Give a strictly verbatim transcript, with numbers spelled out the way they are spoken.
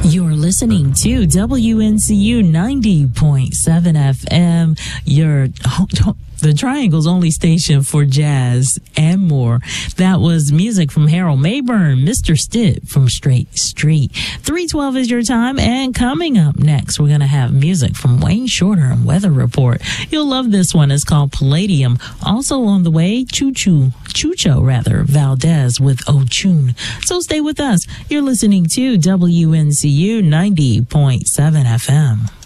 You're listening to W N C U ninety point seven F M, your the Triangle's only station for jazz and more. That was music from Harold Mayburn, Mister Stitt from Straight Street. three twelve is your time, and coming up next, we're going to have music from Wayne Shorter and Weather Report. You'll love this one. It's called Palladium. Also on the way, Choo Choo, Chucho rather, Valdez with Ochun. So stay with us. You're listening to W N C U ninety point seven F M.